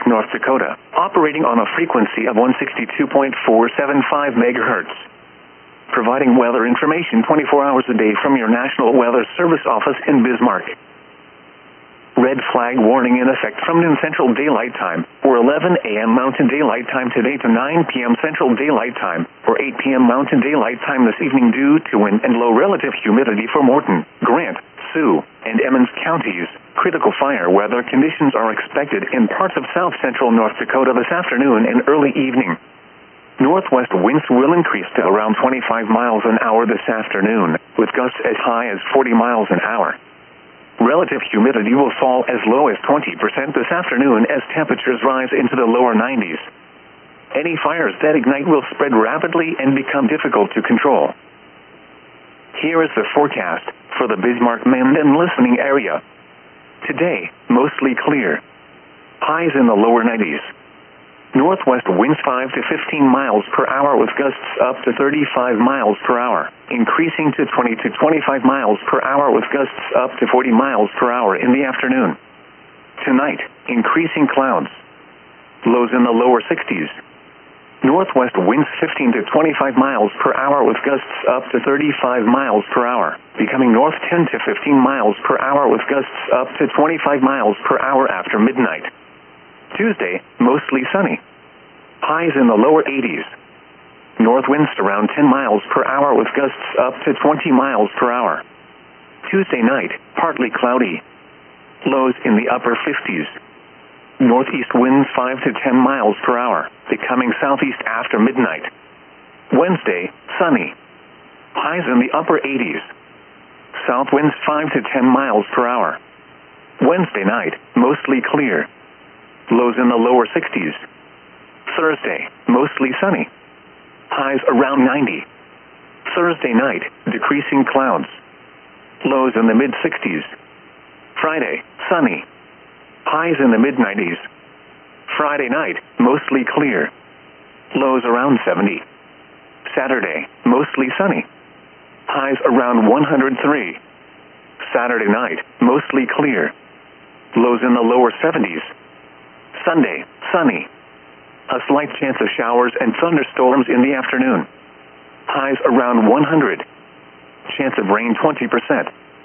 North Dakota, operating on a frequency of 162.475 megahertz. Providing weather information 24 hours a day from your National Weather Service office in Bismarck. Red flag warning in effect from noon Central Daylight Time, or 11 a.m. Mountain Daylight Time today to 9 p.m. Central Daylight Time, or 8 p.m. Mountain Daylight Time this evening due to wind and low relative humidity for Morton, Grant, Sioux, and Emmons counties. Critical fire weather conditions are expected in parts of south-central North Dakota this afternoon and early evening. Northwest winds will increase to around 25 miles an hour this afternoon, with gusts as high as 40 miles an hour. Relative humidity will fall as low as 20% this afternoon as temperatures rise into the lower 90s. Any fires that ignite will spread rapidly and become difficult to control. Here is the forecast for the Bismarck-Mend and listening area. Today, mostly clear. Highs in the lower 90s. Northwest winds 5 to 15 miles per hour with gusts up to 35 miles per hour, increasing to 20 to 25 miles per hour with gusts up to 40 miles per hour in the afternoon. Tonight, increasing clouds. Lows in the lower 60s. Northwest winds 15 to 25 miles per hour with gusts up to 35 miles per hour, becoming north 10 to 15 miles per hour with gusts up to 25 miles per hour after midnight. Tuesday, mostly sunny. Highs in the lower 80s. North winds around 10 miles per hour with gusts up to 20 miles per hour. Tuesday night, partly cloudy. Lows in the upper 50s. Northeast winds 5 to 10 miles per hour, becoming southeast after midnight. Wednesday, sunny. Highs in the upper 80s. South winds 5 to 10 miles per hour. Wednesday night, mostly clear. Lows in the lower 60s. Thursday, mostly sunny. Highs around 90. Thursday night, decreasing clouds. Lows in the mid-60s. Friday, sunny. Highs in the mid-90s. Friday night, mostly clear. Lows around 70. Saturday, mostly sunny. Highs around 103. Saturday night, mostly clear. Lows in the lower 70s. Sunday, sunny. A slight chance of showers and thunderstorms in the afternoon. Highs around 100. Chance of rain 20%.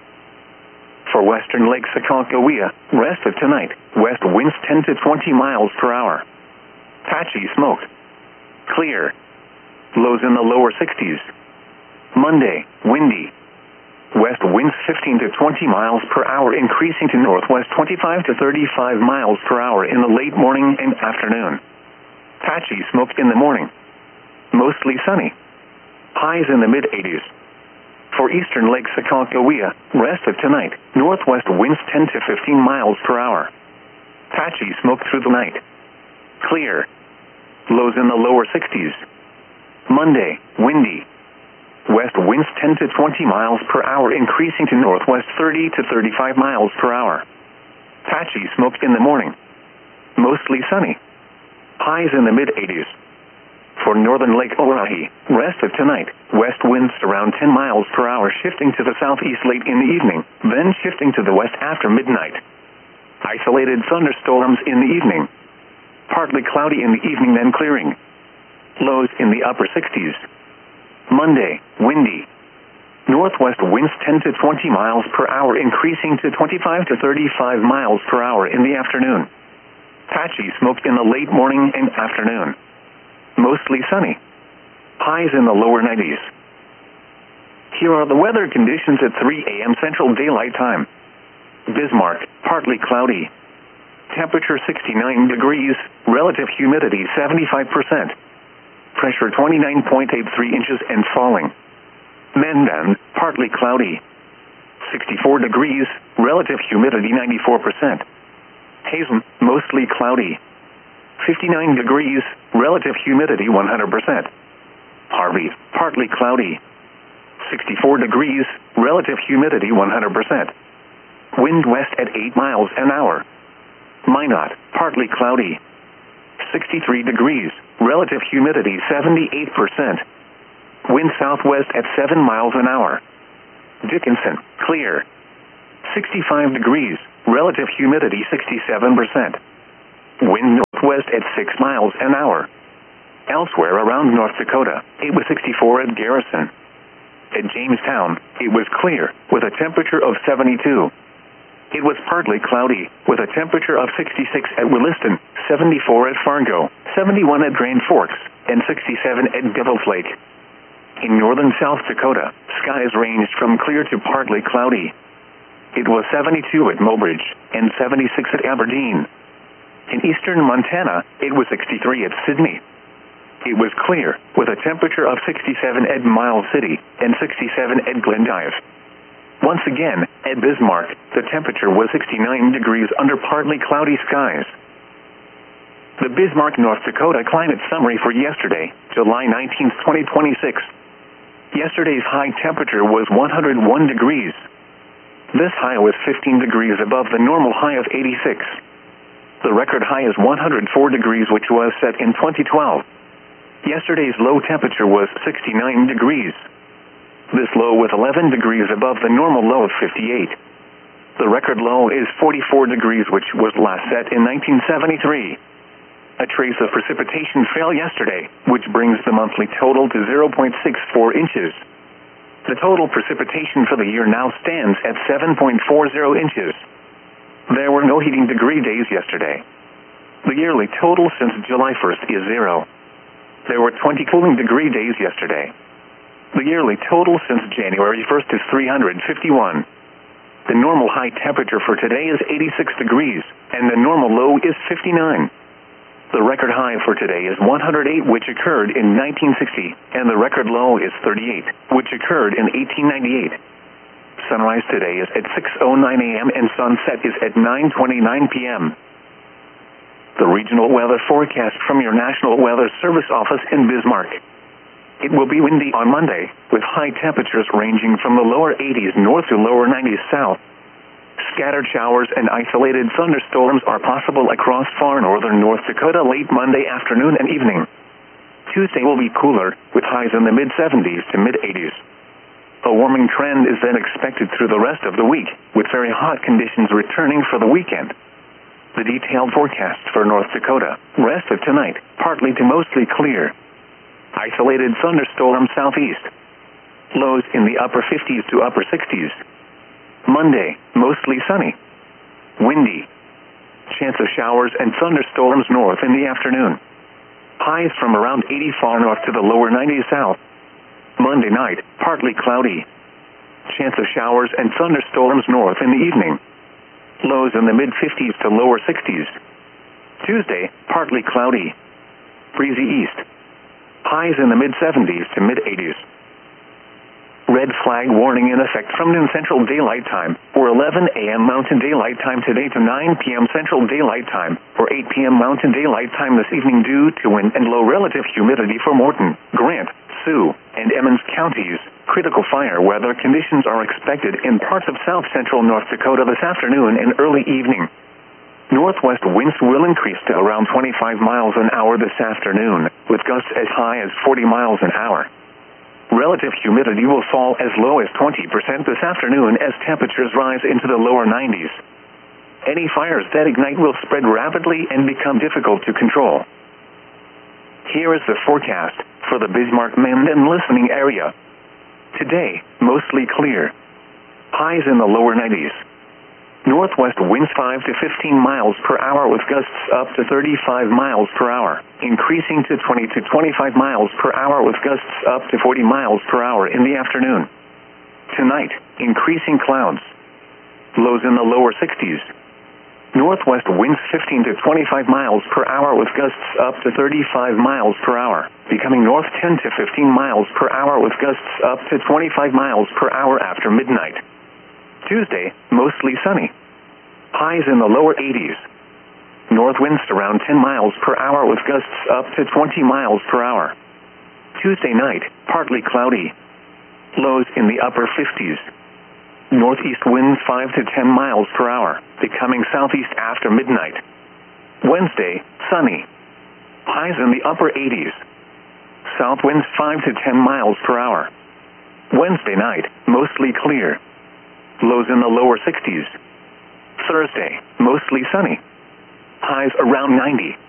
For western Lake Sakonkohia, rest of tonight, west winds 10 to 20 miles per hour. Patchy smoke. Clear. Lows in the lower 60s. Monday, windy. West winds 15 to 20 miles per hour increasing to northwest 25 to 35 miles per hour in the late morning and afternoon. Patchy smoke in the morning. Mostly sunny. Highs in the mid-80s. For eastern Lake Sakonkohia, rest of tonight, northwest winds 10 to 15 miles per hour. Patchy smoke through the night. Clear. Lows in the lower 60s. Monday, windy. West winds 10 to 20 miles per hour increasing to northwest 30 to 35 miles per hour. Patchy smoke in the morning. Mostly sunny. Highs in the mid-80s. For northern Lake Oahe, rest of tonight, west winds around 10 miles per hour shifting to the southeast late in the evening, then shifting to the west after midnight. Isolated thunderstorms in the evening. Partly cloudy in the evening then clearing. Lows in the upper 60s. Monday, windy. Northwest winds 10 to 20 miles per hour increasing to 25 to 35 miles per hour in the afternoon. Patchy smoke in the late morning and afternoon. Mostly sunny. Highs in the lower 90s. Here are the weather conditions at 3 a.m. Central Daylight Time. Bismarck, partly cloudy. Temperature 69 degrees, relative humidity 75%. Pressure 29.83 inches and falling. Mendon, partly cloudy. 64 degrees, relative humidity 94%. Hazen, mostly cloudy. 59 degrees, relative humidity 100%. Harvey, partly cloudy. 64 degrees, relative humidity 100%. Wind west at 8 miles an hour. Minot, partly cloudy. 63 degrees, relative humidity 78%. Wind southwest at 7 miles an hour. Dickinson, clear. 65 degrees, relative humidity 67%. Wind north. southwest at 6 miles an hour. Elsewhere around North Dakota, it was 64 at Garrison. At Jamestown, it was clear, with a temperature of 72. It was partly cloudy, with a temperature of 66 at Williston, 74 at Fargo, 71 at Grand Forks, and 67 at Devil's Lake. In northern South Dakota, skies ranged from clear to partly cloudy. It was 72 at Mobridge, and 76 at Aberdeen. In eastern Montana, it was 63 at Sydney. It was clear, with a temperature of 67 at Miles City, and 67 at Glendive. Once again, at Bismarck, the temperature was 69 degrees under partly cloudy skies. The Bismarck, North Dakota climate summary for yesterday, July 19, 2026. Yesterday's high temperature was 101 degrees. This high was 15 degrees above the normal high of 86. The record high is 104 degrees, which was set in 2012. Yesterday's low temperature was 69 degrees. This low was 11 degrees above the normal low of 58. The record low is 44 degrees, which was last set in 1973. A trace of precipitation fell yesterday, which brings the monthly total to 0.64 inches. The total precipitation for the year now stands at 7.40 inches. There were no heating degree days yesterday. The yearly total since July 1st is 0. There were 20 cooling degree days yesterday. The yearly total since January 1st is 351. The normal high temperature for today is 86 degrees, and the normal low is 59. The record high for today is 108, which occurred in 1960, and the record low is 38, which occurred in 1898. Sunrise today is at 6:09 a.m. and sunset is at 9:29 p.m. The regional weather forecast from your National Weather Service office in Bismarck. It will be windy on Monday, with high temperatures ranging from the lower 80s north to lower 90s south. Scattered showers and isolated thunderstorms are possible across far northern North Dakota late Monday afternoon and evening. Tuesday will be cooler, with highs in the mid-70s to mid-80s. A warming trend is then expected through the rest of the week, with very hot conditions returning for the weekend. The detailed forecast for North Dakota: rest of tonight, partly to mostly clear. Isolated thunderstorm southeast. Lows in the upper 50s to upper 60s. Monday, mostly sunny. Windy. Chance of showers and thunderstorms north in the afternoon. Highs from around 80 far north to the lower 90s south. Monday night, partly cloudy. Chance of showers and thunderstorms north in the evening. Lows in the mid-50s to lower 60s. Tuesday, partly cloudy. Breezy east. Highs in the mid-70s to mid-80s. Red flag warning in effect from noon Central Daylight Time, or 11 a.m. Mountain Daylight Time today to 9 p.m. Central Daylight Time, or 8 p.m. Mountain Daylight Time this evening due to wind and low relative humidity for Morton, Grant, Sioux, and Emmons counties. Critical fire weather conditions are expected in parts of south-central North Dakota this afternoon and early evening. Northwest winds will increase to around 25 miles an hour this afternoon, with gusts as high as 40 miles an hour. Relative humidity will fall as low as 20% this afternoon as temperatures rise into the lower 90s. Any fires that ignite will spread rapidly and become difficult to control. Here is the forecast for the Bismarck-Menden listening area. Today, mostly clear. Highs in the lower 90s. Northwest winds 5 to 15 miles per hour with gusts up to 35 miles per hour, increasing to 20 to 25 miles per hour with gusts up to 40 miles per hour in the afternoon. Tonight, increasing clouds. Lows in the lower 60s. Northwest winds 15 to 25 miles per hour with gusts up to 35 miles per hour, becoming north 10 to 15 miles per hour with gusts up to 25 miles per hour after midnight. Tuesday, mostly sunny. Highs in the lower 80s. North winds around 10 miles per hour with gusts up to 20 miles per hour. Tuesday night, partly cloudy. Lows in the upper 50s. Northeast winds 5 to 10 miles per hour, becoming southeast after midnight. Wednesday, sunny. Highs in the upper 80s. South winds 5 to 10 miles per hour. Wednesday night, mostly clear. Lows in the lower 60s. Thursday, mostly sunny. Highs around 90.